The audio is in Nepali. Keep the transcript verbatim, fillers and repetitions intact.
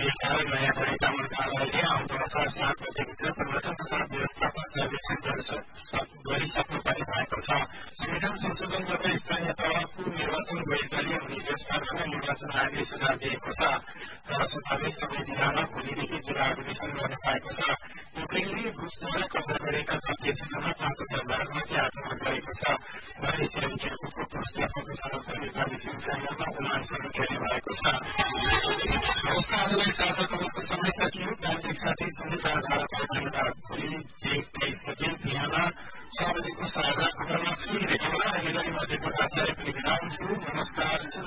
गरिएका नयाँ गरेका मन्त्रालयले आउँदो असार सात गतेभित्र संगठन तथा व्यवस्थापन सर्वेक्षण गरिसक्नुपर्ने भएको छ। संविधान संशोधन गर्दै स्थानीय तहको निर्वाचन वैधताले हुने यसमा निर्वाचन आयोगले सुझाव दिएको छ। तर सत्ताले सबै जिल्लामा भोलिदेखि जिल्ला अधिवेशन गर्न पाएको छ। युक्रेनले रुसद्वारा कब्जा गरेका तथ्य क्षेत्रमा पाँच हजार मानिसमाथि आक्रमण गरेको छ। एसियाली खेलकुदको पुरुष दर्शकको समाचार नेपाली सेमिफाइनलमा ओमानसँग खेल्ने भएको छ। हवस् आजलाई साझा खबरको समय सकियो। प्रान्तिक साथी सुनिता भारतलाई धन्यवाद। भोलि जेठ तेइस गते बिहान छ बजेको साझा खबरमा फेरि भेटौँला। अहिलेलाई म दीपक आचार्य पनि बिदा हुन्छु। नमस्कार।